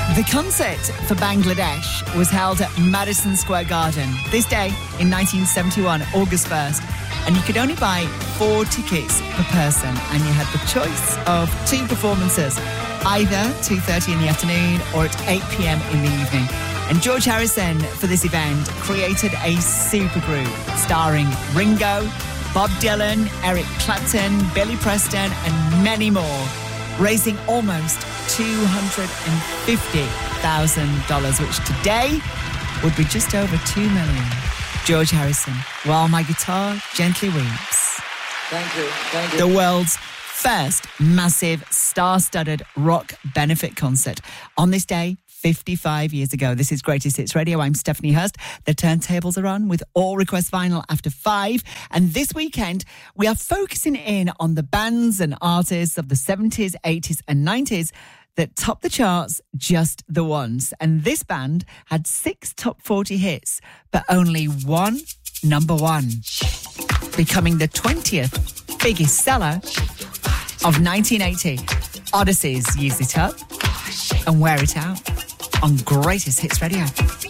The concert for Bangladesh was held at Madison Square Garden this day in 1971, August 1st. And you could only buy 4 tickets per person. And you had the choice of 2 performances, either 2:30 in the afternoon or at 8 p.m. in the evening. And George Harrison, for this event, created a supergroup starring Ringo, Bob Dylan, Eric Clapton, Billy Preston, and many more, raising almost $250,000, which today would be just over $2 million. George Harrison, While My Guitar Gently Weeps. Thank you. The world's first massive star-studded rock benefit concert on this day 55 years ago. This is Greatest Hits Radio. I'm Stephanie Hurst. The turntables are on with All Request Vinyl after 5. And this weekend, we are focusing in on the bands and artists of the 70s, 80s and 90s that topped the charts just the once. And this band had 6 top 40 hits, but only 1 number 1, becoming the 20th biggest seller of 1980. Odyssey's Use It Up and Wear It Out on Greatest Hits Radio.